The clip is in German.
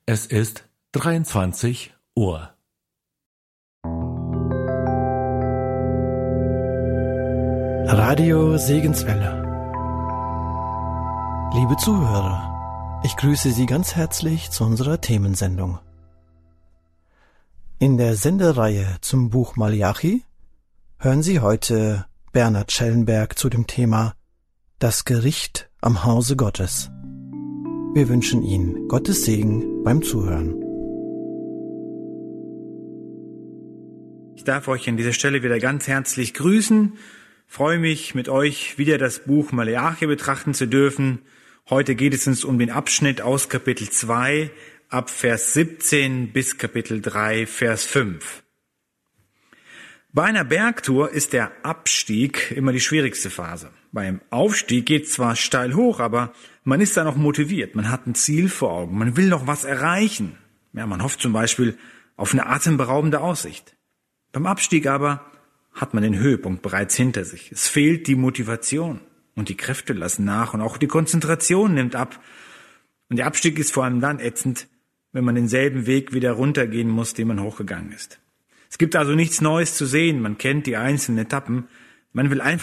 Es ist 23 Uhr. Radio Segenswelle. Liebe Zuhörer, ich grüße Sie ganz herzlich zu unserer Themensendung. In der Sendereihe zum Buch Maleachi hören Sie heute Bernhard Schellenberg zu dem Thema Das Gericht am Hause Gottes. Wir wünschen Ihnen Gottes Segen beim Zuhören. Ich darf euch an dieser Stelle wieder ganz herzlich grüßen. Freue mich, mit euch wieder das Buch Maleachi betrachten zu dürfen. Heute geht es uns um den Abschnitt aus Kapitel 2 ab Vers 17 bis Kapitel 3, Vers 5. Bei einer Bergtour ist der Abstieg immer die schwierigste Phase. Beim Aufstieg geht es zwar steil hoch, aber man ist da noch motiviert. Man hat ein Ziel vor Augen. Man will noch was erreichen. Ja, man hofft zum Beispiel auf eine atemberaubende Aussicht. Beim Abstieg aber hat man den Höhepunkt bereits hinter sich. Es fehlt die Motivation und die Kräfte lassen nach und auch die Konzentration nimmt ab. Und der Abstieg ist vor allem dann ätzend, wenn man denselben Weg wieder runtergehen muss, den man hochgegangen ist. Es gibt also nichts Neues zu sehen. Man kennt die einzelnen Etappen. Man will einfach